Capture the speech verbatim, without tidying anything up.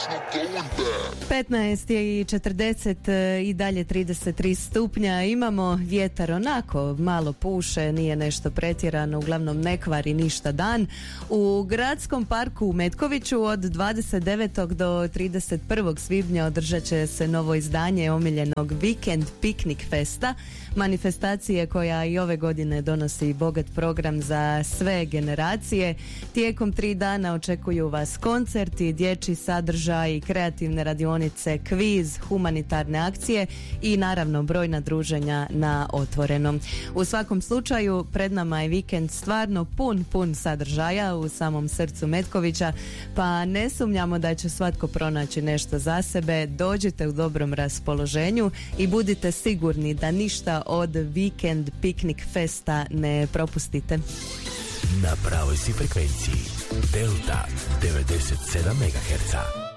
petnaest je i četrdeset i dalje trideset tri stupnja. Imamo vjetar, onako malo puše, nije nešto pretjerano, uglavnom ne kvari ništa dan. U gradskom parku u Metkoviću od dvadeset devetog do trideset prvog svibnja održat će se novo izdanje omiljenog Vikend Piknik Festa, manifestacije koja i ove godine donosi bogat program za sve generacije. Tijekom tri dana očekuju vas koncerti, dječji sadržaj, kreativne radionice, kviz, humanitarne akcije i naravno brojna druženja na otvorenom. U svakom slučaju pred nama je vikend stvarno pun, pun sadržaja u samom srcu Metkovića, pa ne sumnjamo da će svatko pronaći nešto za sebe. Dođite u dobrom raspoloženju i budite sigurni da ništa od Vikend Piknik Festa ne propustite. Na pravoj si frekvenciji Delta devedeset sedam megaherca.